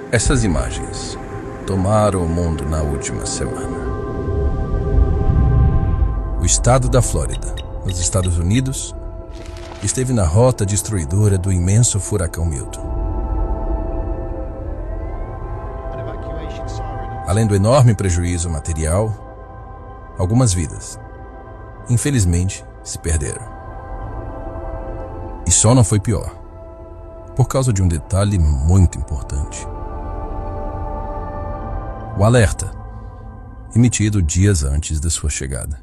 Essas imagens tomaram o mundo na última semana. O estado da Flórida, nos Estados Unidos, esteve na rota destruidora do imenso furacão Milton. Além do enorme prejuízo material, algumas vidas, infelizmente, se perderam. E só não foi pior, por causa de um detalhe muito importante. O alerta, emitido dias antes da sua chegada.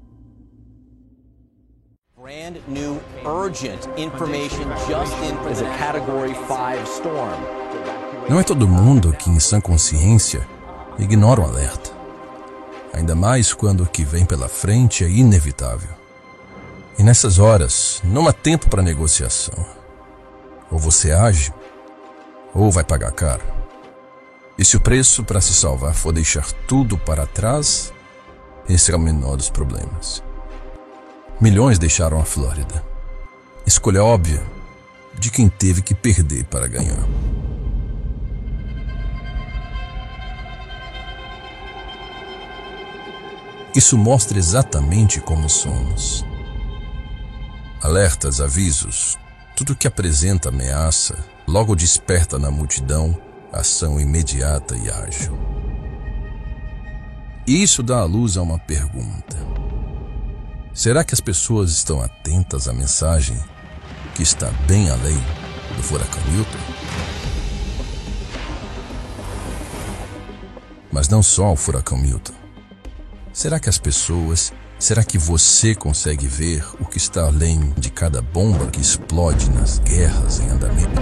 Brand new urgent information just in as a Category 5 storm. Não é todo mundo que, em sã consciência, ignora o alerta. Ainda mais quando o que vem pela frente é inevitável. E nessas horas, não há tempo para negociação. Ou você age, ou vai pagar caro. E se o preço para se salvar for deixar tudo para trás, esse é o menor dos problemas. Milhões deixaram a Flórida. Escolha óbvia de quem teve que perder para ganhar. Isso mostra exatamente como somos. Alertas, avisos, tudo que apresenta ameaça, logo desperta na multidão ação imediata e ágil. E isso dá à luz a uma pergunta. Será que as pessoas estão atentas à mensagem que está bem além do furacão Milton? Mas não só o furacão Milton. Será que será que você consegue ver o que está além de cada bomba que explode nas guerras em andamento?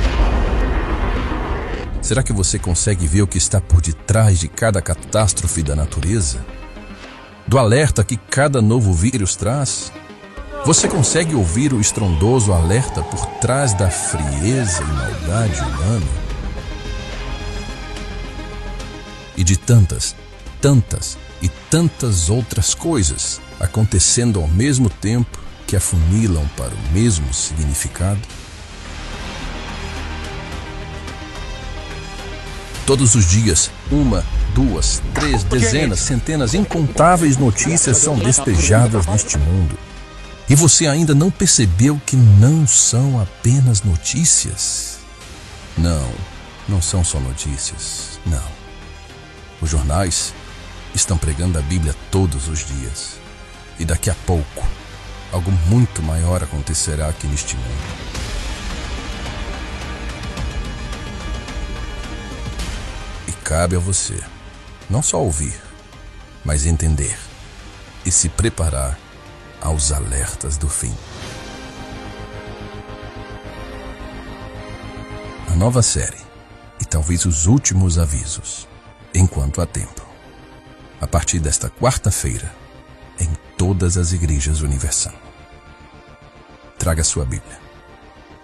Será que você consegue ver o que está por detrás de cada catástrofe da natureza? Do alerta que cada novo vírus traz? Você consegue ouvir o estrondoso alerta por trás da frieza e maldade humana? E de tantas e tantas outras coisas acontecendo ao mesmo tempo que afunilam para o mesmo significado? Todos os dias, 1, 2, 3, dezenas, centenas, incontáveis notícias são despejadas neste mundo. E você ainda não percebeu que não são apenas notícias? Não são só notícias, não. Os jornais estão pregando a Bíblia todos os dias. E daqui a pouco, algo muito maior acontecerá aqui neste mundo. Cabe a você não só ouvir, mas entender e se preparar aos alertas do fim. A nova série e talvez os últimos avisos, enquanto há tempo, a partir desta quarta-feira, em todas as igrejas Universal. Traga sua Bíblia.